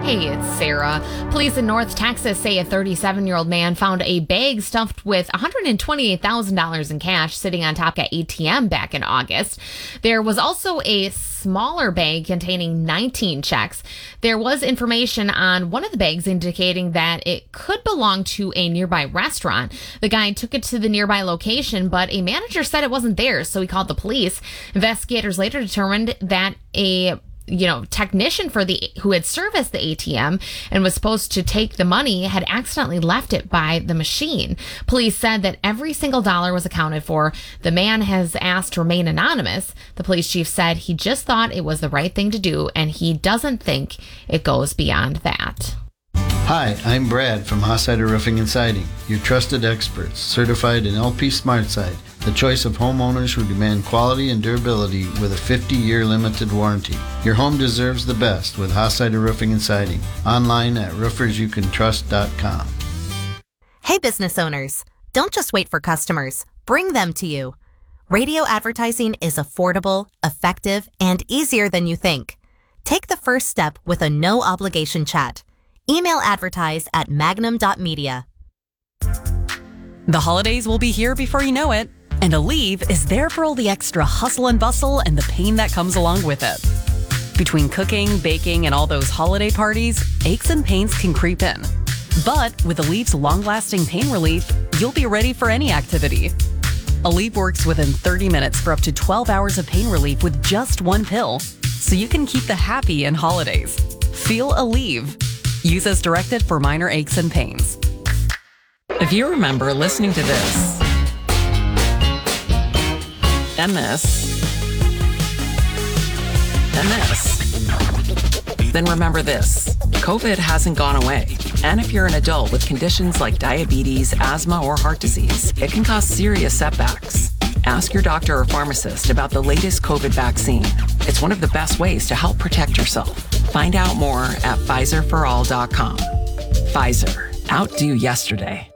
Hey, it's Sarah. Police in North Texas say a 37-year-old man found a bag stuffed with $128,000 in cash sitting on top of an ATM back in August. There was also a smaller bag containing 19 checks. There was information on one of the bags indicating that it could belong to a nearby restaurant. The guy took it to the nearby location, but a manager said it wasn't there, so he called the police. Investigators later determined that a technician who had serviced the ATM and was supposed to take the money had accidentally left it by the machine. Police said that every single dollar was accounted for. The man has asked to remain anonymous. The police chief said he just thought it was the right thing to do, and he doesn't think it goes beyond that. Hi, I'm Brad from Hossider Roofing and Siding, your trusted experts, certified in LP SmartSide, the choice of homeowners who demand quality and durability with a 50-year limited warranty. Your home deserves the best with Hossider Roofing and Siding. Online at roofersyoucantrust.com. Hey business owners, don't just wait for customers, bring them to you. Radio advertising is affordable, effective, and easier than you think. Take the first step with a no-obligation chat. Email advertise at magnum.media. The holidays will be here before you know it, and Aleve is there for all the extra hustle and bustle and the pain that comes along with it. Between cooking, baking, and all those holiday parties, aches and pains can creep in. But with Aleve's long-lasting pain relief, you'll be ready for any activity. Aleve works within 30 minutes for up to 12 hours of pain relief with just one pill, so you can keep the happy in holidays. Feel Aleve. Use as directed for minor aches and pains. If you remember listening to this, and this, and this, then remember this. COVID hasn't gone away. And if you're an adult with conditions like diabetes, asthma, or heart disease, it can cause serious setbacks. Ask your doctor or pharmacist about the latest COVID vaccine. It's one of the best ways to help protect yourself. Find out more at PfizerForAll.com. Pfizer. Outdo yesterday.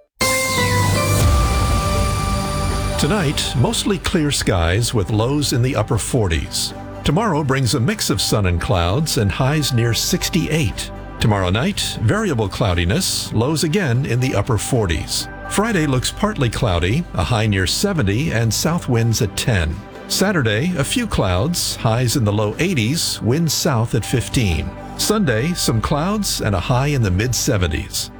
Tonight, mostly clear skies with lows in the upper 40s. Tomorrow brings a mix of sun and clouds and highs near 68. Tomorrow night, variable cloudiness, lows again in the upper 40s. Friday looks partly cloudy, a high near 70 and south winds at 10. Saturday, a few clouds, highs in the low 80s, winds south at 15. Sunday, some clouds and a high in the mid-70s.